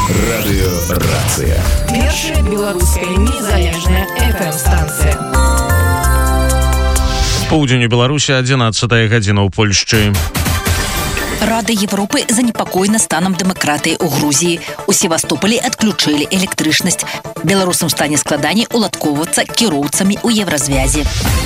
Радыёрацыя. Першая беларуская незалежная FM-станцыя. Поўдзень у Беларусі, 11 гадзіна ў Польшчы. Рада Европы занепакоена станам дэмакратыі ў Грузіі. У Севастополі адключылі электрычнасць. Беларусам стане складаней уладкоўвацца кіроўцамі ў Евразвязе.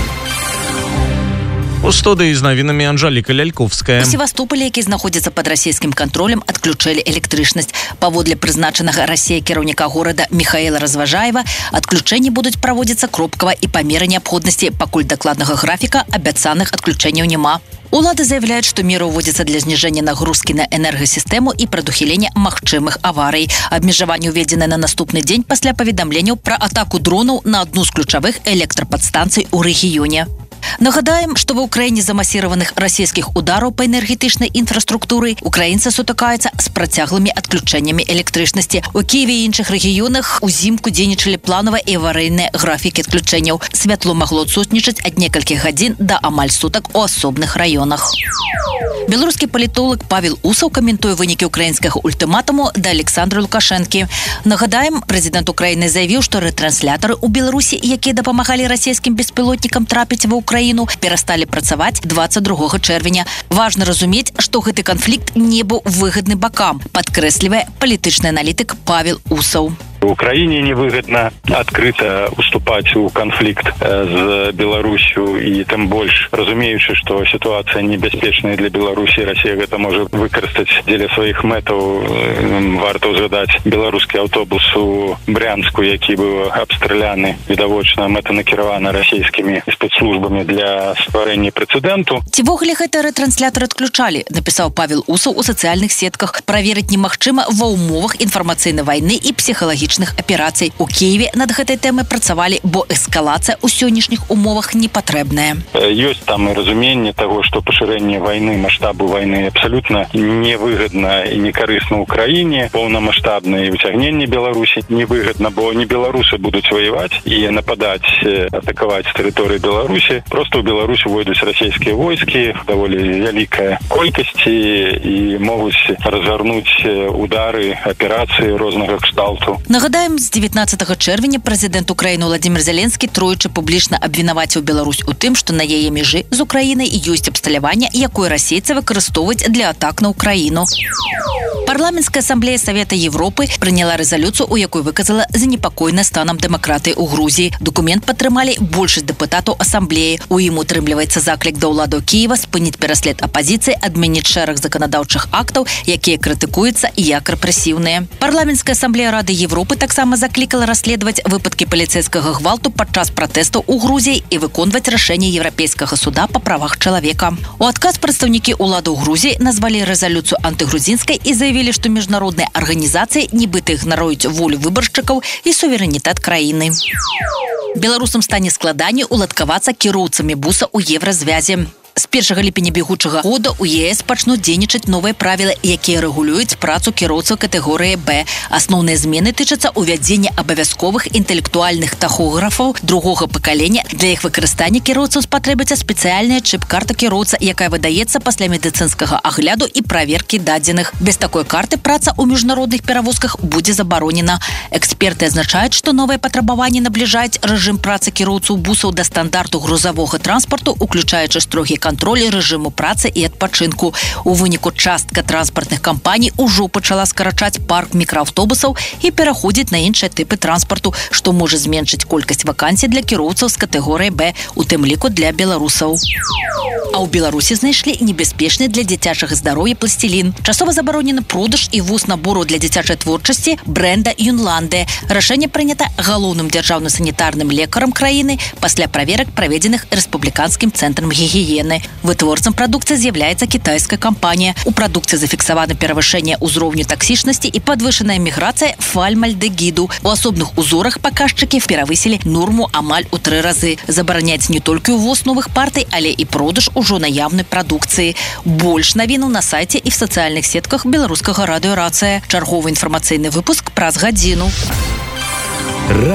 У студыі з навінамі Анжаліка Ляльковская. У Севастополі, які знаходзіцца пад расійскім кантролем, адключылі электрычнасць. Паводле прызначанага Расіяй кіраўніка горада Михаила Разважаева, адключэнні будуць праводзіцца кропкава і па меры неабходнасці, пакуль дакладнага графіка абяцаных адключэнняў няма. Улады заявляюць, што меры ўводзяцца для зніжэння нагрузкі на энергасістэму і прадухілення магчымых аварый. Абмежаванне ўведзена на наступны дзень пасля паведамленняў пра атаку дронаў на адну з ключавых электрападстанцый у рэгіёне. Нагадаем, што ва ўкраіне за масіраваных расійскіх удараў па энергетычнай інфраструктуры украінцы сутыкаюцца з працяглымі адключэннямі электрычнасці. У Кіеве і іншых рэгіёнах узімку дзейнічалі планавыя і аварыйныя графікі адключэнняў. Святло магло адсутнічаць ад некалькіх гадзін да амаль сутак у асобных раёнах. Беларускі палітолог Павел Усаў каментуе вынікі украінскага ультыматуму да Александра Лукашэнкі. Нагадаем, прэзідэнт Украіны заявіў, што рэтрансляторы ў Беларусі, якія дапамагалі расійскім беспілотнікам трапіць ва Украіну, перасталі працаваць 22 чэрвеня. Важна разумець, што гэты канфлікт не быў выгадны бакам, падкрэслівае палітычны аналітык Павел Усаў. Украине невыгодно открыто уступать у конфликт с Беларусью, и тем больше, разумеючи, что ситуация небяспечная для Беларуси, Россия это может выкористать для своих метов. Варто узгадать белорусский автобус у Брянску, який был обстреляны відавочна мэтанакіравана российскими спецслужбами для створения прецеденту. Ці вогуле гэты рэтранслятор адключалі, написал Павел Усаў у социальных сетках. Праверыць немагчыма ва ўмовах інфармацыйнай вайны і псіхалагічнай аперацый. У Киеве над гэтай тэмай працавалі, бо эскалацыя ў сённяшніх умовах не патрэбная. Ёсць там і разуменне того, што пашырэнне вайны, маштабу вайны абсалютна невыгадна і некарысна Украіне. Поўнамаштабнае уцягненне Беларусі невыгадна, бо не беларусы будуць ваяваць і нападаць, атакаваць тэрыторыю Беларусі. Просто ў Беларусь увойдуць расійскія войскі, даволі вялікая колькасці і могуць разгарнуць удары, аперацыі рознага кшталту. Нагадаем, з 19 чэрвеня прэзідэнт Украіны Владзімір Зеленскі тройчы публічна абвінаваціў Беларусь у тым, што на яе межы з Украінай ёсць абсталяванне, якое расейцы выкарыстоўваюць для атак на Украіну. Парламенская асамблея Савета Европы прыняла рэзалюцыю, у якой выказала занепакоенасць станам дэмакратыі ў Грузіі. Дакумент падтрымалі большасць дэпутатаў асамблеі. У ім утрымліваецца заклік да ўладаў Кіева спыніць пераслед апазіцыі, адмяніць шэраг заканадаўчых актаў, якія крытыкуюцца як рэпрэсіўныя. Парламенская асамблея Рады Европы таксама заклікала расследаваць выпадкі паліцэйскага гвалту падчас пратэстаў у Грузіі і выконваць рашэнне Еўрапейскага суда па правах чалавека. У адказ прадстаўнікі ўладаў Грузіі назвалі рэзалюцыю антыгрузінскай і заявілі, што міжнародныя арганізацыі нібыта ігнаруюць волю выбаршчыкаў і суверэнітэт краіны. Беларусам стане складаней уладкавацца кіроўцамі буса ў Евразвязе. З 1 ліпеня бегучага года у ЕС пачнуць дзейнічаць новыя правілы, якія рэгулююць працу кіроўцаў катэгорыі Б. Асноўныя змены тычацца ўвядзення абавязковых інтэлектуальных тахографаў другога пакалення. Для іх выкарыстання кіроўцаў спатрэбіцца спецыяльная чып-карта кіроўца, якая выдаецца пасля медыцынскага агляду і праверкі дадзеных. Без такой карты праца ў міжнародных перавозках будзе забаронена. Эксперты азначаюць, што новыя патрабаванні набліжаюць рэжым працы кіроўцаў бусаў да стандарту грузавога транспарту, уключаючы строгі кантролі рэжыму працы і адпачынку. У выніку частка транспартных кампаній ужо пачала скарачаць парк мікрааўтобусаў і пераходзіць на іншыя тыпы транспарту, што можа зменшыць колькасць вакансій для кіроўцаў з катэгорыі Б, у тым ліку для беларусаў. А ў Беларусі знайшлі небяспечны для дзіцячага здароўя пласцілін. Часова забаронены продаж і ввоз набору для дзіцячай творчасці брэнда Юнландыя. Рашэнне прынята галоўным дзяржаўным санітарным лекарам краіны пасля праверак, праведзеных рэспубліканскім цэнтрам гігіены. Вытворцам прадукцыі з'яўляецца кітайская кампанія. У прадукцыі зафіксавана перавышэнне ўзроўню таксічнасці і падвышаная міграцыя фальмальдэгіду. У асобных узорах паказчыкі перавысілі норму амаль у 3 разы. Забараняць не толькі ўвоз новых партый, але і продаж ужо наяўнай прадукцыі. Больш навінаў на сайце і в сацыяльных сетках беларускага радыёрацыя. Чарговы інфармацыйны выпуск праз гадзіну.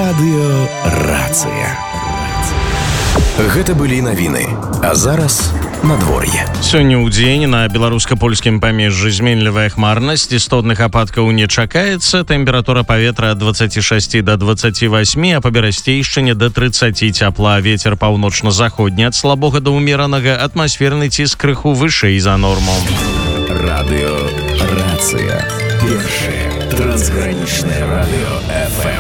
Радыёрацыя. Гэта былі навіны. А зараз надвор'е. Сёння ў дзень на беларуска-польскім памежжы зменлівая хмарнасць, істотных ападкаў не чакаецца, тэмпература паветра ад 26 до 28, а па берасцейшчыне до 30 цяпла, вецер паўночна-заходні ад слабога да ўмеранага, атмасферны ціск крыху вышэй за норму. Радио «Рация». Первое трансграничное радио ФМ.